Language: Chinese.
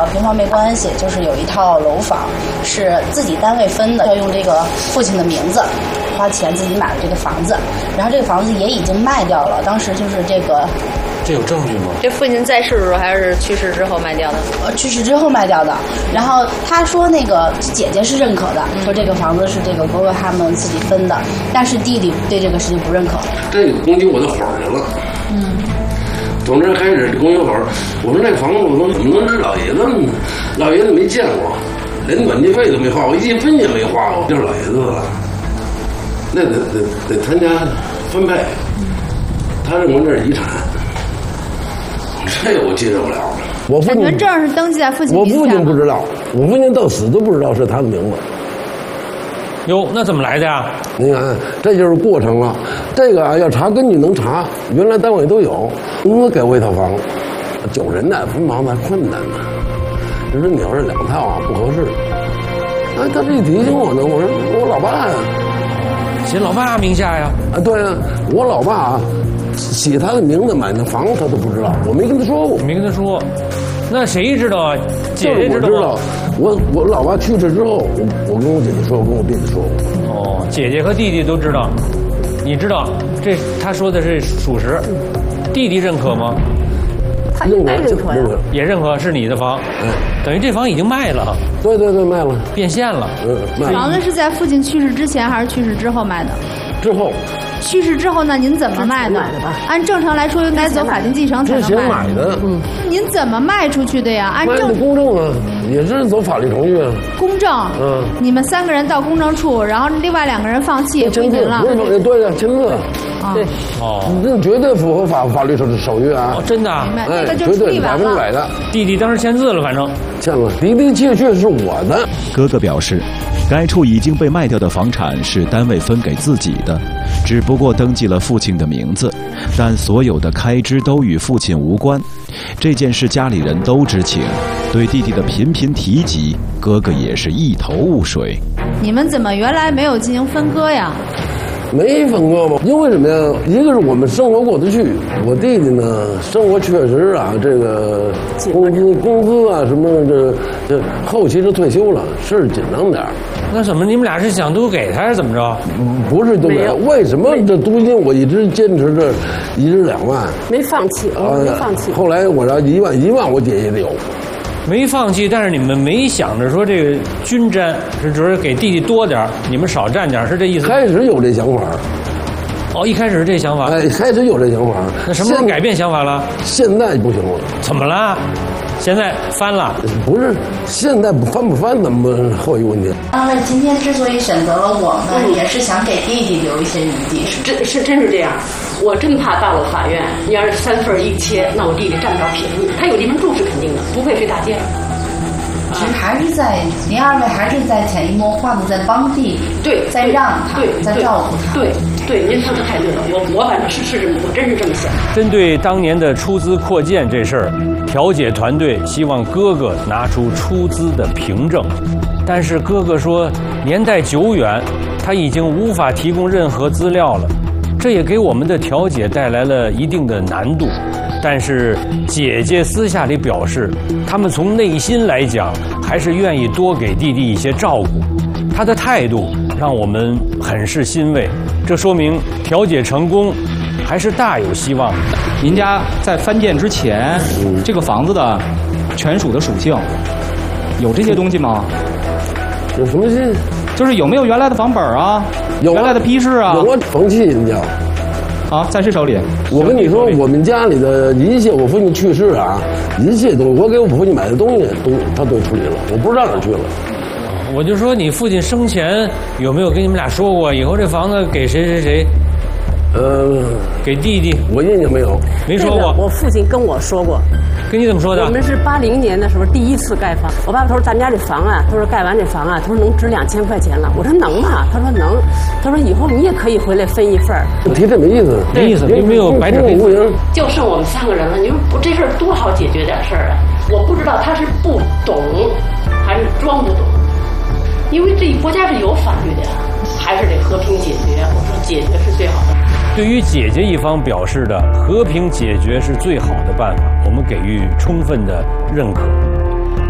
个平房没关系，就是有一套楼房是自己单位分的，要用这个父亲的名字花钱自己买了这个房子，然后这个房子也已经卖掉了，当时就是这个。 这有证据吗？ 这父亲在世的时候还是去世之后卖掉的？ 去世之后卖掉的。然后他说那个姐姐是认可的，说这个房子是这个哥哥他们自己分的，但是弟弟对这个事情不认可。 这个攻击我的火去了。从这开始攻击火，我说这房子我怎么能是老爷子呢？老爷子没见过，连管地费都没花，我1分也没花过，就是老爷子了。那得参加分配，他认为这是遗产。这我接受不了。 我父亲产权证是登记在父亲名下。 我父亲不知道，我父亲到死都不知道是他的名字。 哟，那怎么来的呀？ 你看，这就是过程了。这个啊，要查根据能查，原来单位都有。公司给我一套房，9人的分房子还困难呢。就说你要是2套啊，不合适。啊，他这一提醒我呢，我说我老爸呀， 写老爸名下呀。 啊，对啊，我老爸啊。写他的名字买那房子他都不知道，我没跟他说过。 没跟他说，那谁知道啊？姐姐知道吗？ 我老爸去世之后，我跟我姐姐说，我跟我弟弟说过。 哦，姐姐和弟弟都知道，你知道这他说的是属实，弟弟认可吗？ 他应该认可呀， 也认可是你的房，等于这房已经卖了。 对，卖了， 变现了。 卖了。 房子是在父亲去世之前还是去世之后卖的？ 之后。 去世之后呢？您怎么卖的？按正常来说，应该走法定继承才能卖。 之前买的。 您怎么卖出去的呀？按正公证啊，也是走法律程序啊。 公证。你们3个人到公证处，然后另外2个人放弃归您了。 对呀，签字。 对。 哦。 这绝对符合法律手续啊。 哦，真的。 那个就处理完了。 100%的。 弟弟当时签字了，反正签了，的的确确是我的。 哥哥表示，该处已经被卖掉的房产是单位分给自己的，只不过登记了父亲的名字，但所有的开支都与父亲无关。这件事家里人都知情，对弟弟的频频提及，哥哥也是一头雾水。 你们怎么原来没有进行分割呀？ 没分割吧？因为什么呀？一个是我们生活过得去，我弟弟呢，生活确实啊，这个工资啊什么这后期是退休了，是紧张点。 那怎么你们俩是想都给他还是怎么着？ 不是都给他，为什么这租金我一直坚持着1日2万？ 没放弃，没放弃。 后来我要1万，我姐也得有。 没放弃，但是你们没想着说这个均沾，是只是给弟弟多点，你们少占点，是这意思？ 开始有这想法。 哦，一开始是这想法。 开始有这想法。 那什么时候改变想法了？ 现在不行了。 怎么了？现在翻了？ 不是，现在不翻怎么后一个问题？ 那今天之所以选择了我们，也是想给弟弟留一些余地， 真是这样。我真怕到了法院，你要是3份一切，那我弟弟占不着便宜。他有地方住是肯定的，不会费大劲儿。 其实还是在您2位还是在潜移默化的在帮弟弟， 对， 在让他，在照顾他。 对，您说的太对了，我反正是这么，我真是这么想。 针对当年的出资扩建这事儿，调解团队希望哥哥拿出出资的凭证，但是哥哥说年代久远，他已经无法提供任何资料了，这也给我们的调解带来了一定的难度。但是姐姐私下里表示，他们从内心来讲，还是愿意多给弟弟一些照顾。她的态度让我们很是欣慰，这说明调解成功还是大有希望的。 您家在翻建之前，这个房子的权属的属性有这些东西吗？ 有什么信？ 就是有没有原来的房本啊？ 有原来的批示啊？ 有啊，房契人家。 啊，在谁手里？ 我跟你说，我们家里的一切，我父亲去世啊，一切东西，我给我父亲买的东西，他都处理了，我不知道哪去了。 我就说你父亲生前有没有跟你们俩说过，以后这房子给谁谁谁？给弟弟。 我印象没有， 没说过。 我父亲跟我说过。 跟你怎么说的？ 我们是80年的时候第一次盖房。我爸爸说咱们家这房啊，他说盖完这房啊，他说能值2000块钱了。我说能吗？他说能。他说以后你也可以回来分一份。 提这没意思， 没意思，并没有白纸黑字。 就剩我们3个人了，你说这事儿多好解决点事儿啊！我不知道他是不懂还是装不懂，因为这国家是有法律的呀，还是得和平解决。我说解决是最好的。 对于姐姐一方表示的和平解决是最好的办法，我们给予充分的认可。